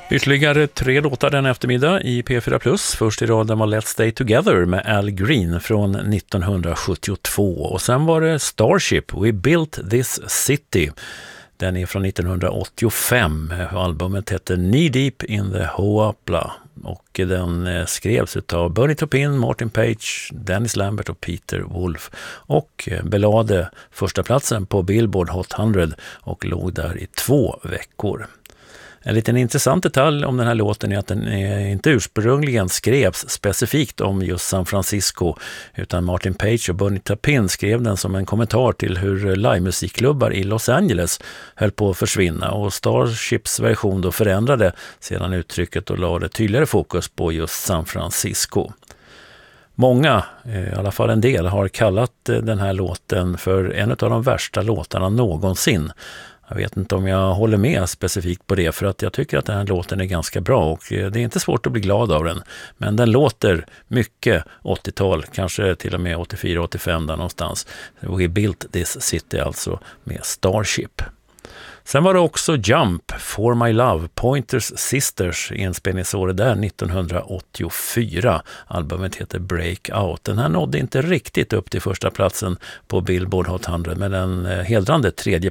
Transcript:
Ytterligare 3 låtar den eftermiddag i P4+. Först i raden var Let's Stay Together med Al Green från 1972. Och sen var det Starship, We Built This City. Den är från 1985. Albumet heter Knee Deep in the Hoopla. Och den skrevs av Bernie Taupin, Martin Page, Dennis Lambert och Peter Wolf. Och belade första platsen på Billboard Hot 100 och låg där i 2 veckor. En liten intressant detalj om den här låten är att den inte ursprungligen skrevs specifikt om just San Francisco, utan Martin Page och Bernie Taupin skrev den som en kommentar till hur livemusikklubbar i Los Angeles höll på att försvinna, och Starships version då förändrade sedan uttrycket och lade tydligare fokus på just San Francisco. Många, i alla fall en del, har kallat den här låten för en av de värsta låtarna någonsin. Jag vet inte om jag håller med specifikt på det, för att jag tycker att den här låten är ganska bra och det är inte svårt att bli glad av den. Men den låter mycket 80-tal, kanske till och med 84-85 där någonstans. We Built This City alltså med Starship. Sen var det också Jump, For My Love, Pointers Sisters, inspelningsåret där 1984. Albumet heter Breakout. Den här nådde inte riktigt upp till första platsen på Billboard Hot 100, men en hedrande 3:e